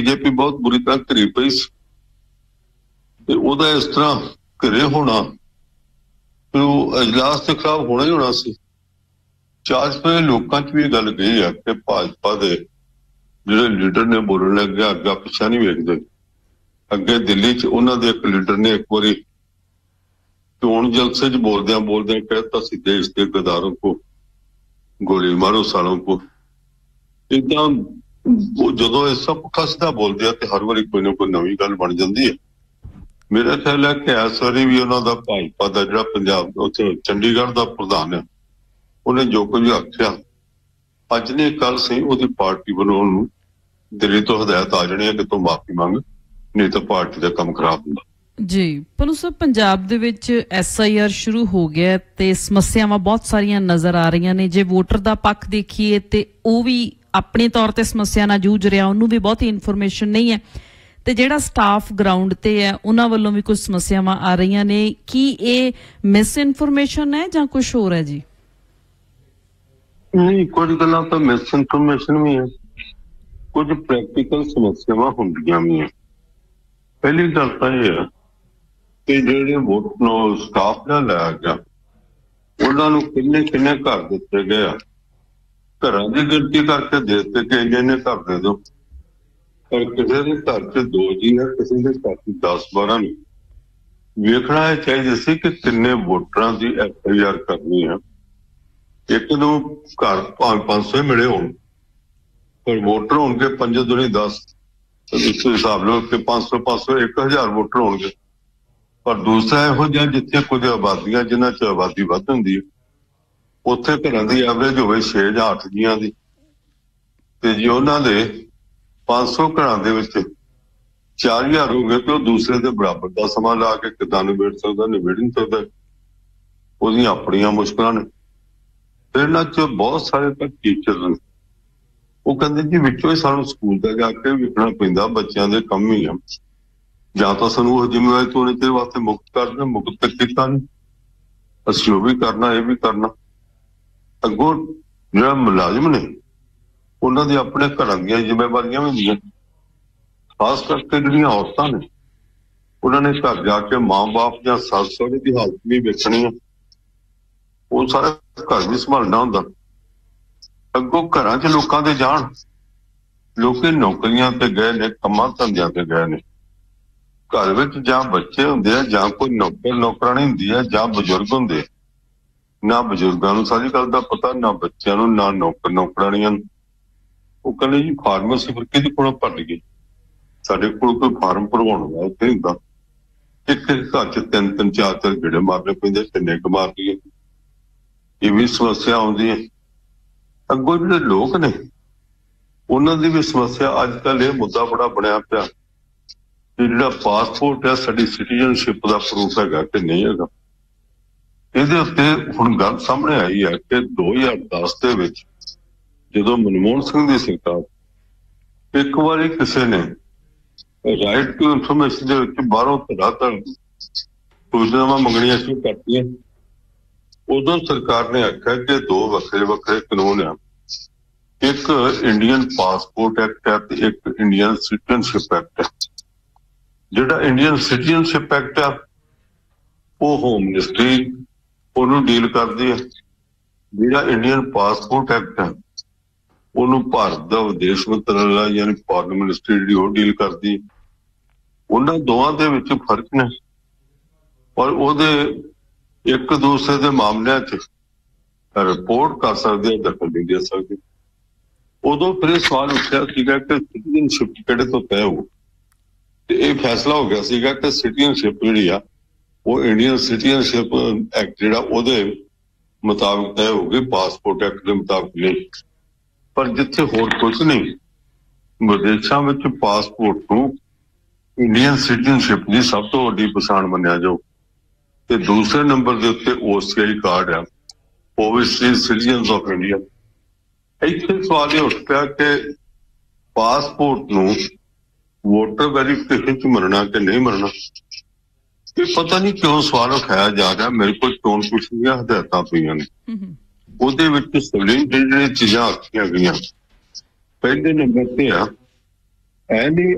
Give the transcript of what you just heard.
BJP ਬਹੁਤ ਬੁਰੀ ਤਰ੍ਹਾਂ ਘਿਰੀ ਪਈ ਸੀ ਤੇ ਉਹਦਾ ਇਸ ਤਰ੍ਹਾਂ ਘਿਰੇ ਹੋਣਾ ਤੇ ਉਹ ਅਜਲਾਸ ਤੇ ਖਰਾਬ ਹੋਣਾ ਹੀ ਹੋਣਾ ਸੀ। ਚਾਰ ਪਏ ਲੋਕਾਂ 'ਚ ਵੀ ਇਹ ਗੱਲ ਗਈ ਆ ਕਿ ਭਾਜਪਾ ਦੇ ਜਿਹੜੇ ਲੀਡਰ ਨੇ ਬੋਲਣ ਲੱਗਿਆ ਅੱਗਾ ਪਿੱਛਾ ਨਹੀਂ ਵੇਖਦੇ। ਅੱਗੇ ਦਿੱਲੀ 'ਚ ਉਹਨਾਂ ਦੇ ਇੱਕ ਲੀਡਰ ਨੇ ਇੱਕ ਵਾਰੀ ਚੋਣ ਜਲਸੇ 'ਚ ਬੋਲਦਿਆਂ ਕਹਿਤਾ ਸੀ ਦੇਸ਼ ਦੇ ਗਦਾਰੋਂ ਕੋ ਗੋਲੀ ਮਾਰੋ ਸਾਲੋਂ ਕੋ। ਏਦਾਂ ਜਦੋਂ ਇਹ ਸਭ ਖਸਦਾ ਬੋਲਦੇ ਆ ਤੇ ਹਰ ਵਾਰੀ ਕੋਈ ਨਾ ਕੋਈ ਨਵੀਂ ਗੱਲ ਬਣ ਜਾਂਦੀ ਹੈ। ਮੇਰਾ ਖਿਆਲ ਹੈ ਕਿ ਇਸ ਵਾਰੀ ਵੀ ਉਹਨਾਂ ਦਾ ਭਾਜਪਾ ਦਾ ਜਿਹੜਾ ਪੰਜਾਬ ਉੱਥੇ ਚੰਡੀਗੜ੍ਹ ਦਾ ਪ੍ਰਧਾਨ ਹੈ ਉਹਨੇ ਜੋ ਕੁਝ ਆਖਿਆ ਅੱਜ ਨੇ ਕੱਲ ਸੀ ਉਹਦੀ ਪਾਰਟੀ ਬਣਾਉਣ ਨੂੰ ਦਿੱਲੀ ਤੋਂ ਹਦਾਇਤ ਆ ਜਾਣੀ ਹੈ ਕਿ ਤੂੰ ਮਾਫੀ ਮੰਗ ਨਹੀਂ ਤਾਂ ਪਾਰਟੀ ਦਾ ਕੰਮ ਖਰਾਬ ਹੁੰਦਾ ਜੀ। ਪਰ ਉਸ ਪੰਜਾਬ ਦੇ ਵਿੱਚ SIR ਸ਼ੁਰੂ ਹੋ ਗਿਆ ਤੇ ਸਮੱਸਿਆਵਾਂ ਬਹੁਤ ਸਾਰੀਆਂ ਨਜ਼ਰ ਆ ਰਹੀਆਂ ਨੇ। ਜੇ ਵੋਟਰ ਦਾ ਪੱਖ ਦੇਖੀਏ ਤੇ ਉਹ ਵੀ ਆਪਣੇ ਤੌਰ ਤੇ ਸਮੱਸਿਆ ਨਾਲ ਜੂਝ ਰਿਹਾ, ਉਹਨੂੰ ਵੀ ਬਹੁਤੀ ਇਨਫੋਰਮੇਸ਼ਨ ਨਹੀਂ ਹੈ ਤੇ ਜਿਹੜਾ ਸਟਾਫ ਗਰਾਊਂਡ ਤੇ ਹੈ ਉਹਨਾਂ ਵੱਲੋਂ ਵੀ ਕੁਝ ਸਮੱਸਿਆਵਾਂ ਆ ਰਹੀਆਂ ਨੇ। ਕੀ ਇਹ ਮਿਸ ਇਨਫੋਰਮੇਸ਼ਨ ਹੈ ਜਾਂ ਕੁਝ ਹੋਰ ਹੈ ਜੀ? ਨਹੀਂ, ਕੁਝ ਗੱਲਾਂ ਤਾਂ ਮਿਸ ਇਨਫੋਰਮੇਸ਼ਨ ਵੀ ਹੈ, ਕੁਝ ਪ੍ਰੈਕਟੀਕਲ ਸਮੱਸਿਆਵਾਂ ਹੁੰਦੀਆਂ ਵੀ ਹੈ। ਪਹਿਲੀ ਗੱਲ ਤਾਂ ਇਹ ਹੈ ਕਿ ਜਿਹੜੇ ਵੋਟ ਨੂੰ ਸਟਾਫ ਨਾਲ ਲਾਇਆ ਗਿਆ ਉਹਨਾਂ ਨੂੰ ਕਿੰਨੇ ਘਰ ਦਿੱਤੇ ਗਏ ਆ। ਘਰਾਂ ਦੀ ਗਿਣਤੀ ਕਰਕੇ ਦੇ ਦਿੱਤੇ ਕਿ ਇੰਨੇ ਘਰ ਦੇ ਦਿਓ, ਪਰ ਕਿਸੇ ਦੇ ਘਰ 'ਚ 2 ਜੀ ਹੈ, ਕਿਸੇ ਦੇ ਘਰ 'ਚ 10-12 ਨੇ। ਵੇਖਣਾ ਇਹ ਚਾਹੀਦਾ ਸੀ ਕਿ ਕਿੰਨੇ ਵੋਟਰਾਂ ਦੀ FIR ਕਰਨੀ ਹੈ। ਇੱਕ ਨੂੰ ਘਰ 500 ਮਿਲੇ ਹੋਣ ਪਰ ਵੋਟਰ ਹੋਣਗੇ 5 ਦੂਣੀ 10, ਇਸ ਹਿਸਾਬ ਲਓ ਕਿ 500 1000 ਵੋਟਰ ਹੋਣਗੇ। ਪਰ ਦੂਸਰਾ ਇਹੋ ਜਿਹਾ ਜਿੱਥੇ ਕੁਝ ਆਬਾਦੀਆਂ ਜਿਨ੍ਹਾਂ 'ਚ ਆਬਾਦੀ ਵੱਧ ਹੁੰਦੀ ਹੈ ਉੱਥੇ ਘਰਾਂ ਦੀ ਐਵਰੇਜ ਹੋਵੇ 6 ਜਾਂ 8 ਜੀਆਂ ਦੀ ਤੇ ਜੇ ਉਹਨਾਂ ਦੇ 500 ਘਰਾਂ ਦੇ ਵਿੱਚ 4000 ਹੋ ਗਏ ਤੇ ਉਹ ਦੂਸਰੇ ਦੇ ਬਰਾਬਰ ਦਾ ਸਮਾਂ ਲਾ ਕੇ ਕਿੱਦਾਂ ਨਿਬੇੜ ਸਕਦਾ? ਨਿਬੇੜ ਨਹੀਂ ਸਕਦਾ। ਉਹਦੀਆਂ ਆਪਣੀਆਂ ਮੁਸ਼ਕਲਾਂ ਨੇ। ਫਿਰ ਇਹਨਾਂ 'ਚ ਬਹੁਤ ਸਾਰੇ ਤਾਂ ਟੀਚਰ ਨੇ ਉਹ ਕਹਿੰਦੇ ਜੀ ਵਿੱਚੋਂ ਹੀ ਸਾਨੂੰ ਸਕੂਲ ਦਾ ਜਾ ਕੇ ਵੇਖਣਾ ਪੈਂਦਾ, ਬੱਚਿਆਂ ਦੇ ਕੰਮ ਹੀ ਆ, ਜਾਂ ਤਾਂ ਸਾਨੂੰ ਉਹ ਜ਼ਿੰਮੇਵਾਰੀ ਤੋਂ ਉਹਨੇ ਵਾਸਤੇ ਮੁਕਤ ਕਰਨਾ, ਮੁਕਤ ਕੀਤਾ ਨਹੀਂ, ਅਸੀਂ ਉਹ ਵੀ ਕਰਨਾ ਇਹ ਵੀ ਕਰਨਾ। ਅੱਗੋਂ ਜਿਹੜਾ ਮੁਲਾਜ਼ਮ ਨੇ ਉਹਨਾਂ ਦੇ ਆਪਣੇ ਘਰਾਂ ਦੀਆਂ ਜ਼ਿੰਮੇਵਾਰੀਆਂ ਵੀ ਹੁੰਦੀਆਂ, ਖਾਸ ਕਰਕੇ ਜਿਹੜੀਆਂ ਔਰਤਾਂ ਨੇ ਉਹਨਾਂ ਨੇ ਘਰ ਜਾ ਕੇ ਮਾਂ-ਬਾਪ ਜਾਂ ਸੱਸ ਸਹੁਰੇ ਦੀ ਹਾਲਤ ਵੀ ਵੇਖਣੀ ਆ, ਉਹ ਸਾਰਾ ਘਰ ਵੀ ਸੰਭਾਲਣਾ ਹੁੰਦਾ। ਅੱਗੋਂ ਘਰਾਂ 'ਚ ਲੋਕਾਂ ਦੇ ਜਾਣ, ਲੋਕੀ ਨੌਕਰੀਆਂ ਤੇ ਗਏ ਨੇ, ਕੰਮਾਂ ਧੰਦਿਆਂ ਤੇ ਗਏ ਨੇ, ਘਰ ਵਿੱਚ ਜਾਂ ਬੱਚੇ ਹੁੰਦੇ ਆ ਜਾਂ ਕੋਈ ਨੌਕਰਾਣੀ ਹੁੰਦੀ ਹੈ ਜਾਂ ਬਜ਼ੁਰਗ ਹੁੰਦੇ। ਨਾ ਬਜ਼ੁਰਗਾਂ ਨੂੰ ਸਾਰੀ ਗੱਲ ਦਾ ਪਤਾ, ਨਾ ਬੱਚਿਆਂ ਨੂੰ, ਨਾ ਨੌਕਰਾਣੀਆਂ ਨੂੰ। ਉਹ ਕਹਿੰਦੇ ਜੀ ਫਾਰਮੇਸੀ ਫਿਰ ਕਿਹਦੇ ਕੋਲੋਂ ਭਰ ਲਈਏ, ਸਾਡੇ ਕੋਲ ਕੋਈ ਫਾਰਮ ਭਰਵਾਉਣ ਦਾ ਉੱਥੇ ਹੁੰਦਾ। ਇੱਕ ਘਰ 'ਚ 3-3 4-4 ਗੇੜੇ ਮਾਰਨੇ ਪੈਂਦੇ, ਕਿੰਨੇ ਕੁ ਮਾਰ ਲਈਏ, ਇਹ ਵੀ ਸਮੱਸਿਆ ਆਉਂਦੀ ਹੈ। ਅੱਗੋਂ ਜਿਹੜੇ ਲੋਕ ਨੇ ਉਹਨਾਂ ਦੀ ਵੀ ਸਮੱਸਿਆ ਅੱਜ ਕੱਲ੍ਹ ਇਹ ਮੁੱਦਾ ਬੜਾ ਬਣਿਆ ਪਿਆ ਕਿ ਜਿਹੜਾ ਪਾਸਪੋਰਟ ਹੈ ਸਾਡੀ ਸਿਟੀਜ਼ਨਸ਼ਿਪ ਦਾ ਪ੍ਰੂਫ ਹੈਗਾ ਕਿ ਨਹੀਂ ਹੈਗਾ। ਇਹਦੇ ਉੱਤੇ ਹੁਣ ਗੱਲ ਸਾਹਮਣੇ ਆਈ ਹੈ ਕਿ 2010 ਦੇ ਵਿੱਚ ਜਦੋਂ ਮਨਮੋਹਨ ਸਿੰਘ ਦੀ ਸਰਕਾਰ, ਇੱਕ ਵਾਰੀ ਕਿਸੇ ਨੇ ਰਾਈਟ ਟੂ ਇਨਫੋਰਮੇਸ਼ਨ ਦੇ ਵਿੱਚ ਬਾਹਰੋਂ ਧੜਾ-ਧੜ ਸੂਚਨਾਵਾਂ ਮੰਗਣੀਆਂ ਸ਼ੁਰੂ ਕਰਤੀਆਂ। ਉਦੋਂ ਸਰਕਾਰ ਨੇ ਆਖਿਆ ਕਿ 2 ਵੱਖਰੇ ਕਾਨੂੰਨ ਆ, ਇੱਕ ਇੰਡੀਅਨ ਪਾਸਪੋਰਟ ਐਕਟ ਹੈ ਤੇ ਇੱਕ ਇੰਡੀਅਨ ਸਿਟੀਜ਼ਨਸ਼ਿਪ ਐਕਟ ਹੈ। ਜਿਹੜਾ ਇੰਡੀਅਨ ਸਿਟੀਜ਼ਨਸ਼ਿਪ ਐਕਟ ਆ ਉਹ ਹੋਮ ਮਿਨਿਸਟਰੀ ਉਹਨੂੰ ਡੀਲ ਕਰਦੀ ਹੈ। ਜਿਹੜਾ ਇੰਡੀਅਨ ਪਾਸਪੋਰਟ ਐਕਟ ਹੈ ਉਹਨੂੰ ਭਾਰਤ ਦਾ ਵਿਦੇਸ਼ ਮੰਤਰਾਲਾ ਯਾਨੀ ਫੋਰਨ ਮਿਨਿਸਟਰੀ ਜਿਹੜੀ ਉਹ ਡੀਲ ਕਰਦੀ ਹੈ। ਉਹਨਾਂ ਦੋਵਾਂ ਦੇ ਵਿੱਚ ਫਰਕ ਨੇ ਔਰ ਉਹਦੇ ਇੱਕ ਦੂਸਰੇ ਦੇ ਮਾਮਲਿਆਂ 'ਚ ਰਿਪੋਰਟ ਕਰ ਸਕਦੇ ਆ, ਦਖਲ ਨਹੀਂ ਦੇ ਸਕਦੇ। ਉਦੋਂ ਫਿਰ ਇਹ ਸਵਾਲ ਉੱਠਿਆ ਸੀਗਾ ਕਿ ਸਿਟੀਜ਼ਨਸ਼ਿਪ ਕਿਹੜੇ ਤੋਂ ਤੈਅ ਹੋਊ, ਤੇ ਇਹ ਫੈਸਲਾ ਹੋ ਗਿਆ ਸੀਗਾ ਕਿ ਸਿਟੀਜ਼ਨਸ਼ਿਪ ਜਿਹੜੀ ਆ ਉਹ ਇੰਡੀਅਨ ਸਿਟੀਜ਼ਨਸ਼ਿਪ ਐਕਟ ਜਿਹੜਾ ਉਹਦੇ ਮੁਤਾਬਕ ਤੈਅ ਹੋਊਗੀ, ਪਾਸਪੋਰਟ ਐਕਟ ਦੇ ਮੁਤਾਬਕ ਨਹੀਂ। ਪਰ ਜਿੱਥੇ ਹੋਰ ਕੁਝ ਨਹੀਂ, ਵਿਦੇਸ਼ਾਂ ਵਿੱਚ ਪਾਸਪੋਰਟ ਨੂੰ ਇੰਡੀਅਨ ਸਿਟੀਜ਼ਨਸ਼ਿਪ ਦੀ ਸਭ ਤੋਂ ਵੱਡੀ ਪਛਾਣ ਮੰਨਿਆ ਜਾਊ ਤੇ ਦੂਸਰੇ ਨੰਬਰ ਦੇ ਉੱਤੇ OCI ਕਾਰਡ ਆ, ਓਵਰਸੀਜ਼ ਸਿਟੀਜ਼ਨਸ ਆਫ ਇੰਡੀਆ। ਇੱਥੇ ਸਵਾਲ ਇਹ ਉੱਠ ਪਿਆ ਕਿ ਪਾਸਪੋਰਟ ਨੂੰ ਵੋਟਰ ਵੈਰੀਫਿਕੇਸ਼ਨ 'ਚ ਮੰਨਣਾ ਕਿ ਨਹੀਂ ਮੰਨਣਾ। ਇਹ ਪਤਾ ਨਹੀਂ ਕਿਉਂ ਸਵਾਲ ਉਠਾਇਆ ਜਾ ਰਿਹਾ। ਮੇਰੇ ਕੋਲ ਚੋਣ ਕਮਿਸ਼ਨ ਦੀਆਂ ਹਦਾਇਤਾਂ ਪਈਆਂ ਨੇ, ਉਹਦੇ ਵਿੱਚ ਸਵਲੀਨ ਜਿਹੜੀਆਂ ਚੀਜ਼ਾਂ ਆਖੀਆਂ ਗਈਆਂ, ਪਹਿਲੇ ਨੰਬਰ ਤੇ ਆ ਐਨੀ